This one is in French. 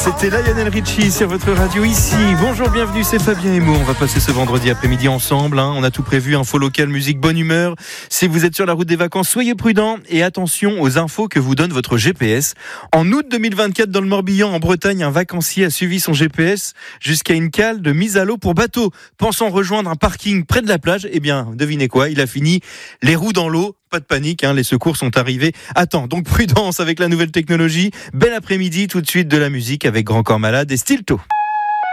C'était Lionel Richie sur votre radio ici. Bonjour, bienvenue, c'est Fabien et Mo. On va passer ce vendredi après-midi ensemble. On a tout prévu, info locale, musique, bonne humeur. Si vous êtes sur la route des vacances, soyez prudents et attention aux infos que vous donne votre GPS. En août 2024, dans le Morbihan, en Bretagne, un vacancier a suivi son GPS jusqu'à une cale de mise à l'eau pour bateau. Pensant rejoindre un parking près de la plage, eh bien, devinez quoi, il a fini les roues dans l'eau. Pas de panique, les secours sont arrivés à temps. Donc prudence avec la nouvelle technologie. Bel après-midi, tout de suite de la musique avec Grand Corps Malade et Stilto.